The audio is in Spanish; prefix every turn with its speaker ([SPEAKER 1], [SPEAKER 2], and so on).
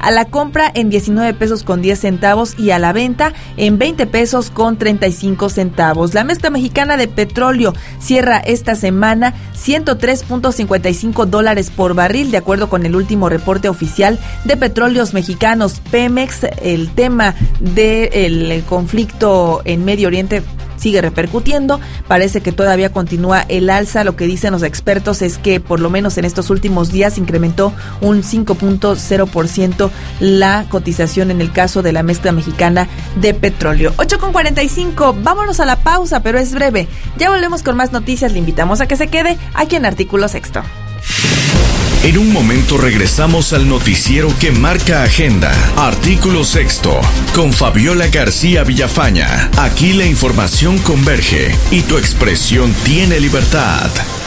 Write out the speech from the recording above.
[SPEAKER 1] a la compra en 19 pesos con 10 centavos y a la venta en 20 pesos con 35 centavos. La mezcla mexicana de petróleo cierra esta semana $103.55 por barril, de acuerdo con el último reporte oficial de Petróleos Mexicanos. Pemex, el tema del conflicto en Medio Oriente sigue repercutiendo, parece que todavía continúa el alza. Lo que dicen los expertos es que por lo menos en estos últimos días incrementó un 5.0% la cotización en el caso de la mezcla mexicana de petróleo. 8:45, vámonos a la pausa, pero es breve. Ya volvemos con más noticias, le invitamos a que se quede aquí en Artículo Sexto.
[SPEAKER 2] En un momento regresamos al noticiero que marca agenda. Artículo Sexto, con Fabiola García Villafaña. Aquí la información converge y tu expresión tiene libertad.